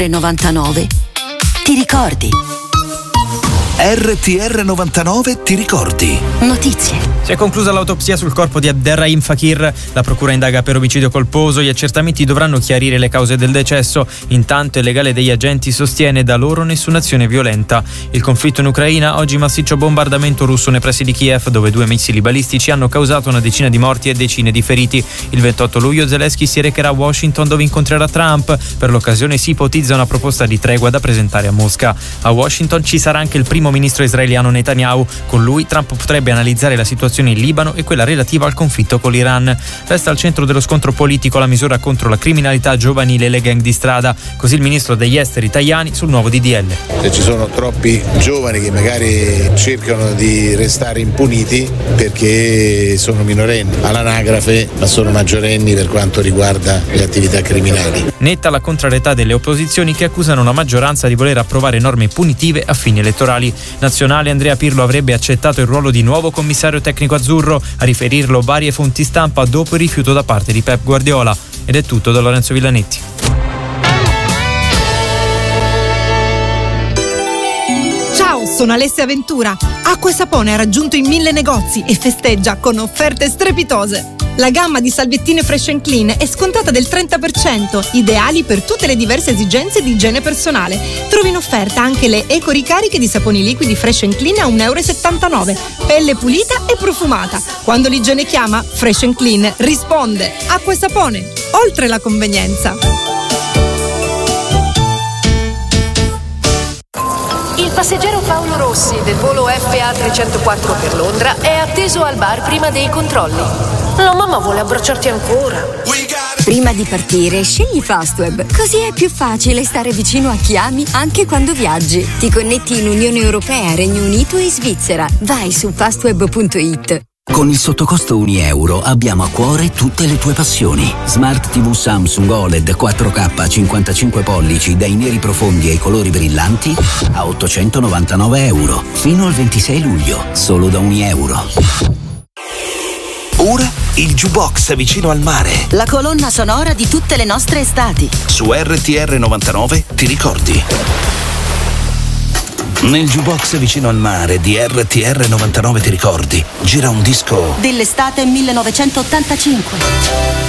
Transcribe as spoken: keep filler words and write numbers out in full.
novantanove ti ricordi? R T R novantanove ti ricordi? Notizie. Si è conclusa l'autopsia sul corpo di Abderrahim Fakir. La procura indaga per omicidio colposo. Gli accertamenti dovranno chiarire le cause del decesso. Intanto il legale degli agenti sostiene da loro nessuna azione violenta. Il conflitto in Ucraina, oggi massiccio bombardamento russo nei pressi di Kiev, dove due missili balistici hanno causato una decina di morti e decine di feriti. Il ventotto luglio Zelensky si recherà a Washington, dove incontrerà Trump. Per l'occasione si ipotizza una proposta di tregua da presentare a Mosca. A Washington ci sarà anche il primo ministro israeliano Netanyahu. Con lui Trump potrebbe analizzare la situazione in Libano e quella relativa al conflitto con l'Iran. Resta al centro dello scontro politico la misura contro la criminalità giovanile e le gang di strada. Così il ministro degli esteri Tajani sul nuovo D D L. Ci sono troppi giovani che magari cercano di restare impuniti perché sono minorenni all'anagrafe, ma sono maggiorenni per quanto riguarda le attività criminali. Netta la contrarietà delle opposizioni, che accusano una maggioranza di voler approvare norme punitive a fini elettorali. Nazionale Andrea Pirlo avrebbe accettato il ruolo di nuovo commissario tecnico azzurro, a riferirlo varie fonti stampa dopo il rifiuto da parte di Pep Guardiola. Ed è tutto da Lorenzo Villanetti. Ciao, sono Alessia Ventura. Acqua e Sapone ha raggiunto i mille negozi e festeggia con offerte strepitose. La gamma di salviettine Fresh and Clean è scontata del trenta per cento, ideali per tutte le diverse esigenze di igiene personale. Trovi in offerta anche le eco ricariche di saponi liquidi Fresh and Clean a un euro e settantanove, pelle pulita e profumata. Quando l'igiene chiama, Fresh and Clean risponde. Acqua e Sapone, oltre la convenienza. Il passeggero Paolo Rossi del volo F A trecentoquattro per Londra è atteso al bar prima dei controlli. La mamma vuole abbracciarti ancora. Prima di partire, scegli Fastweb, così è più facile stare vicino a chi ami anche quando viaggi. Ti connetti in Unione Europea, Regno Unito e Svizzera. Vai su fastweb punto it. Con il sottocosto un euro abbiamo a cuore tutte le tue passioni. Smart tivù Samsung O L E D quattro K cinquantacinque pollici dai neri profondi ai colori brillanti a ottocentonovantanove euro. Fino al ventisei luglio, solo da un euro. Ora il Jukebox vicino al mare. La colonna sonora di tutte le nostre estati. Su R T R novantanove ti ricordi? Nel Jukebox vicino al mare di R T R novantanove ti ricordi? Gira un disco dell'estate millenovecentottantacinque.